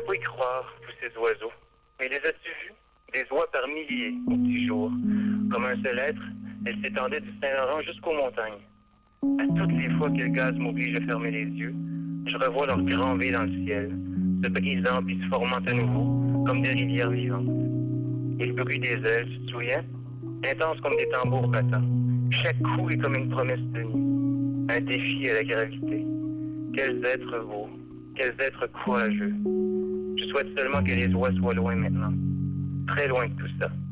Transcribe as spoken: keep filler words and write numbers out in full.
pas y croire, tous ces oiseaux. Mais les as-tu vus? Des oies par milliers au petit jour. Comme un seul être, elles s'étendaient du Saint-Laurent jusqu'aux montagnes. À toutes les fois que le gaz m'oblige à fermer les yeux, je revois leur grand V dans le ciel, se brisant puis se formant à nouveau, comme des rivières vivantes. Et le bruit des ailes, tu te souviens? Intense comme des tambours battants. Chaque coup est comme une promesse tenue. Un défi à la gravité. Quels êtres beaux, quels êtres courageux. Je souhaite seulement que les oies soient loin maintenant. Très loin de tout ça.